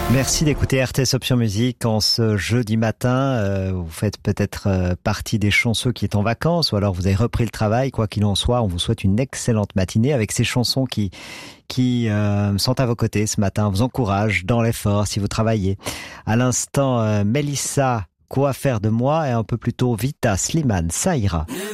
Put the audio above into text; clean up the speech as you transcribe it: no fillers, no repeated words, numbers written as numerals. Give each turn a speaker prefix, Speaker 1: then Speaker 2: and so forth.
Speaker 1: Merci d'écouter RTS Option Musique en ce jeudi matin. Vous faites peut-être partie des chanceux qui est en vacances ou alors vous avez repris le travail. Quoi qu'il en soit, on vous souhaite une excellente matinée avec ces chansons qui sont à vos côtés ce matin, vous encouragent dans l'effort si vous travaillez. À l'instant, Mélissa, Quoi faire de moi et un peu plus tôt Vita, Slimane, ça ira.